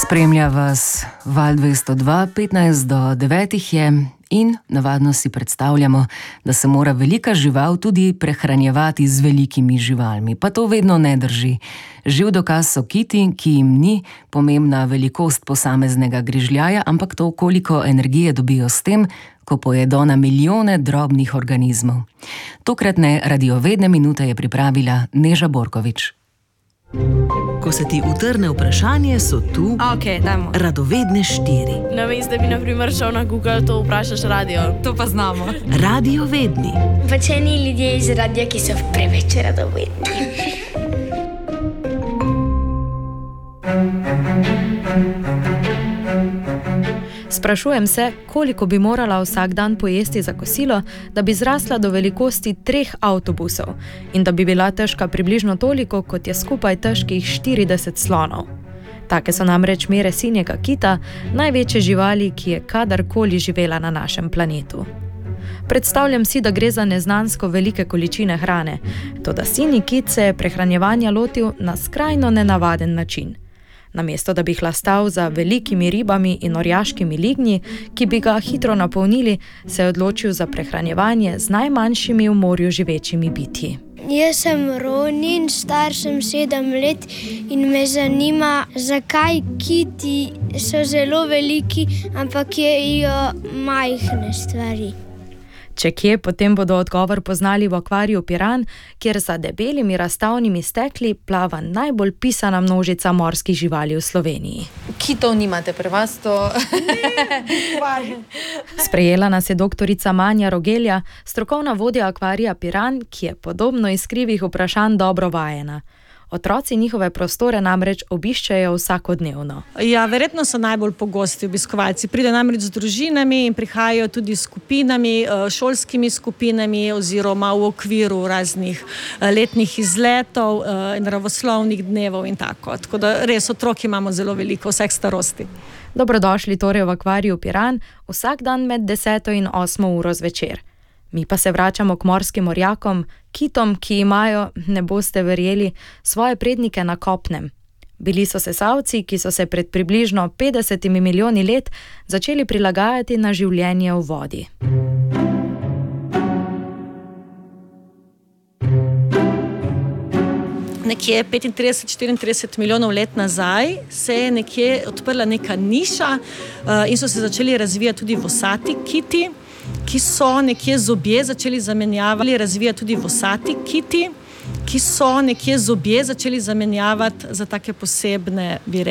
Spremlja vas Val 202, 15 do 9 je in navadno si predstavljamo, da se mora velika žival tudi prehranjevati z velikimi živalmi. Pa to vedno ne drži. Živ dokaz so kiti, ki jim ni pomembna velikost posameznega grižljaja, ampak to, koliko energije dobijo s tem, ko pojedo na milijone drobnih organizmov. Tokratne radiovedne minute je pripravila Neža Borkovič. Ko se ti utrne vprašanje, so tu radovedne 4. Namesto da bi na primer šel na Google, to vprašaš radio. To pa znamo. Radiovedni. Pačeni ljudje iz radia, ki so preveč radovedni. Sprašujem se, koliko bi morala vsak dan pojesti za kosilo, da bi zrasla do velikosti 3 avtobusov in da bi bila težka približno toliko, kot je skupaj težkih 40 slonov. Take so namreč mere sinjega kita, največje živali, ki je kadarkoli živela na našem planetu. Predstavljam si, da gre za neznansko velike količine hrane, toda sinji kit se je prehranjevanja lotil na skrajno nenavaden način. Namesto da bi hlastal za velikimi ribami in orjaškimi lignji, ki bi ga hitro napolnili, se je odločil za prehranjevanje z najmanjšimi v morju živečimi bitji. Jaz sem Ronin, star sem 7 let in me zanima, zakaj kiti so zelo veliki, ampak jejo majhne stvari. Če kje, potem bodo odgovor poznali v akvariju Piran, kjer za debelimi razstavnimi stekli plava najbolj pisana množica morskih živali v Sloveniji. Kitov nimate pri vas, to... Sprejela nas je doktorica Manja Rogelja, strokovna vodja akvarija Piran, ki je podobno iz krivih vprašanj dobro vajena. Otroci njihove prostore namreč obiščajo vsakodnevno. Ja, verjetno so najbolj pogosti obiskovalci. Pride namreč z družinami in prihajajo tudi s skupinami, šolskimi skupinami oziroma v okviru raznih letnih izletov, naravoslovnih dnevov in tako. Tako da res otroki imamo zelo veliko vseh starosti. Dobrodošli torej v akvariju Piran vsak dan med 10. in 8. uro zvečer. Mi pa se vračamo k morskim orjakom, kitom, ki imajo, ne boste verjeli, svoje prednike na kopnem. Bili so sesalci, ki so se pred približno 50 milijoni let začeli prilagajati na življenje v vodi. Nekje 35-34 milijonov let nazaj se je nekje odprla neka niša in so se začeli razvijati tudi vosati kiti, ki so nekje zobje začeli zamenjavati za take posebne, bi